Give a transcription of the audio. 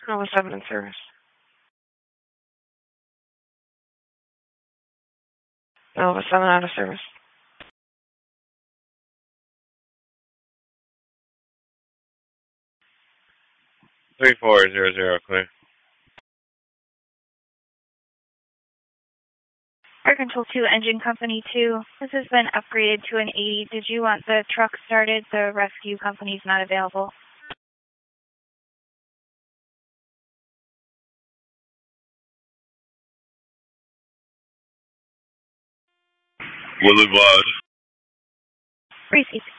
Nova 7 in service. Nova 7 out of service. 3400, clear. Air Control 2, Engine Company 2. This has been upgraded to an 80. Did you want the truck started? The rescue company's not available. Will advise. Receive.